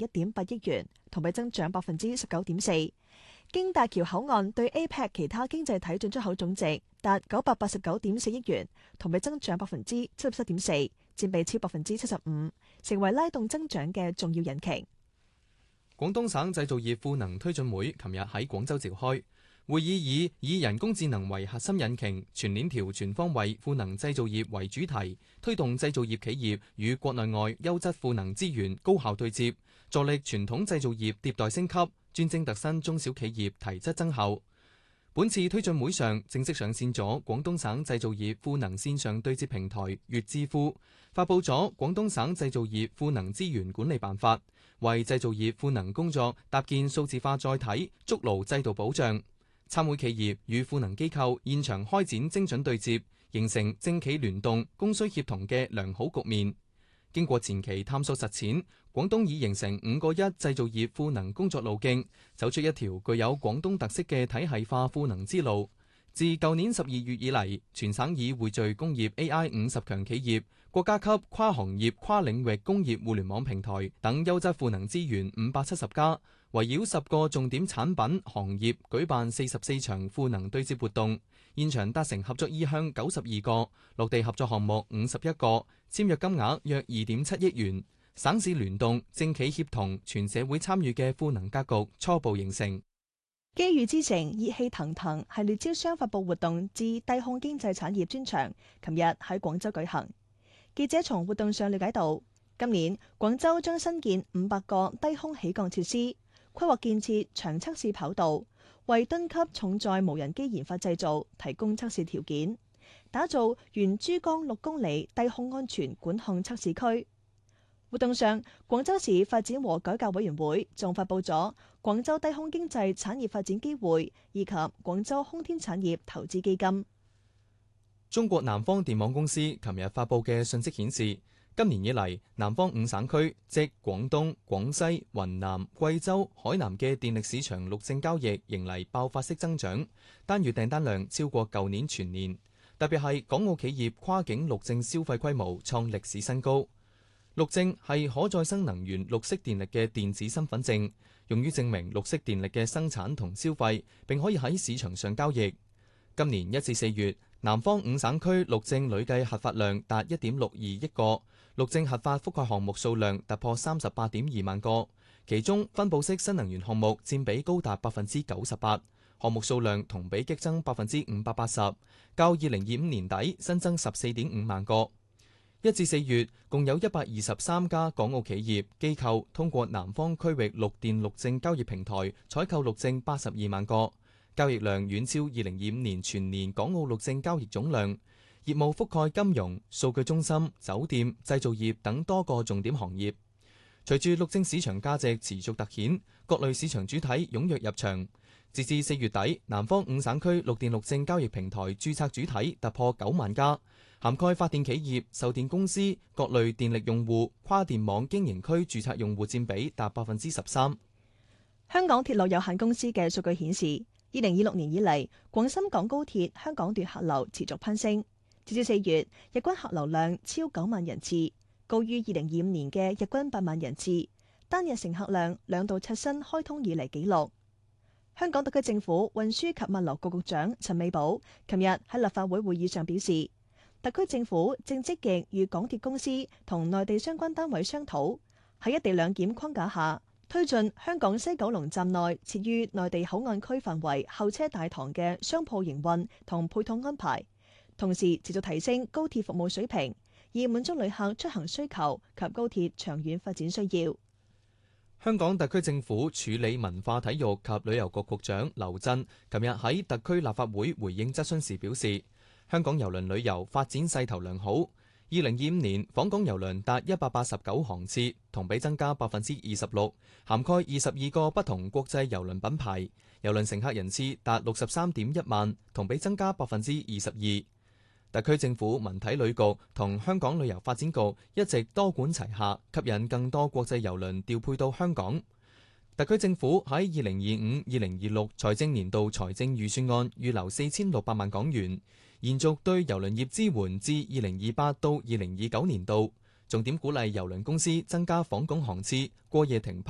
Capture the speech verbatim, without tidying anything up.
一點八億元，同比增長百分之十九點四。經大橋口岸對 A P E C 其他經濟體進出口總值達九百八十九點四億元，同比增長百分之七十七點四，佔比超百分之七十五，成為拉動增長嘅重要引擎。 廣東省製造業賦能推進會琴日喺廣州召開會議，以以人工智能為核心引擎，全鏈條全方位賦能製造業為主題，推動製造業企業與國內外優質賦能資源高效對接，助力傳統製造業迭代升級，專精特新中小企業提質增效。本次推進會上正式上線咗廣東省製造業賦能線上對接平台粵智庫，發佈咗廣東省製造業賦能資源管理辦法，為製造業賦能工作搭建數字化載體，築牢制度保障。參會企業與賦能機構現場開展精準對接，形成政企聯動、供需協同嘅良好局面。經過前期探索實踐，廣東已形成五個一製造業賦能工作路徑，走出一條具有廣東特色嘅體系化賦能之路。自舊年十二月以嚟，全省已匯聚工業 A I 五十強企業、國家級跨行業跨領域工業互聯網平台等優質賦能資源五百七十家，圍繞十個重點產品行業舉辦四十四場賦能對接活動，現場達成合作意向九十二個，落地合作項目五十一個，簽約金額約二點七億元。省市聯動、政企協同、全社會參與嘅賦能格局初步形成。 機遇之城熱氣騰騰系列招商發佈活動至低空經濟產業專場，琴日喺廣州舉行。記者從活動上了解到，今年廣州將新建五百個低空起降設施，規劃建設長測試跑道，為噸級重載無人機研發製造提供測試條件，打造沿珠江六公里低空安全管控測試區。活動上，廣州市發展和改革委員會仲發佈咗廣州低空經濟產業發展機會以及廣州空天產業投資基金。 中國南方電網公司琴日發佈嘅信息顯示，今年以嚟，南方五省區即廣東、廣西、雲南、貴州、海南嘅電力市場陸證交易迎嚟爆發式增長，單月訂單量超過舊年全年，特別係港澳企業跨境陸證消費規模創歷史新高。陸證係可再生能源綠色電力嘅電子身份證，用於證明綠色電力嘅生產同消費，並可以喺市場上交易。今年一至四月，南方五省區陸證累計核發量達一點六二億個，陸證核發覆蓋項目數量突破三十八點二萬個，其中分布式新能源項目佔比高達百分之九十八，項目數量同比激增百分之五百八十，較二零二五年底新增十四點五萬個。一至四月，共有一百二十三家港澳企業機構通過南方區域綠電陸證交易平台採購陸證八十二萬個，交易量遠超二零二五年全年港澳陸證交易總量。業務覆蓋金融、數據中心、酒店、製造業等多個重點行業。隨住陸證市場價值持續突顯，各類市場主體踴躍入場。截至四月底，南方五省區綠電陸證交易平台註冊主體突破九萬家，涵蓋發電企業、售電公司、各類電力用戶、跨電網經營區註冊用戶佔比達百分之十三。 香港鐵路有限公司嘅數據顯示，二零二六年以嚟，廣深港高鐵香港段客流持續攀升。截至四月，日均客流量超九萬人次，高於二零二五年嘅日均八萬人次，單日乘客量兩度刷新開通以嚟紀錄。香港特區政府運輸及物流局局長陳美寶琴日喺立法會會議上表示，特區政府正積極與港鐵公司同內地相關單位商討，喺一地兩檢框架下推進香港西九龍站內設於內地口岸區範圍候車大堂嘅商鋪營運同配套安排，同時持續提升高鐵服務水平，以滿足旅客出行需求及高鐵長遠發展需要。 香港特區政府處理文化體育及旅遊局局長劉震琴日喺特區立法會回應質詢時表示，香港郵輪旅遊發展勢頭良好，二零二五年訪港郵輪達一百八十九航次，同比增加百分之二十六，涵蓋二十二個不同國際郵輪品牌，郵輪乘客人次達六十三點一萬，同比增加百分之二十二。特區政府文體旅局同香港旅遊發展局一直多管齊下，吸引更多國際郵輪調配到香港。特區政府喺二零二五、二零二六財政年度財政預算案預留四千六百萬港元，延續對郵輪業支援至二零二八到二零二九年度，重點鼓勵郵輪公司增加訪港航次、過夜停泊